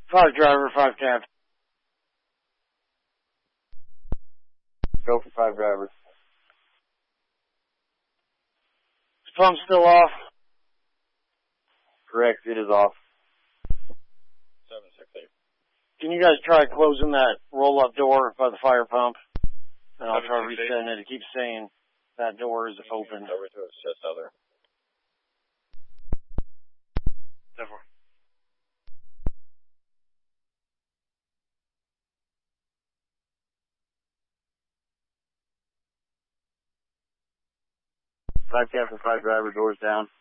5 driver, 5 cab. Go for 5 drivers. Is pump still off? Correct, it is off. 768. Can you guys try closing that roll-up door by the fire pump? And I'll try 768. resetting it. It keeps saying that door is open. Over to assist other. 7-4. Five cab for 5 driver, doors down.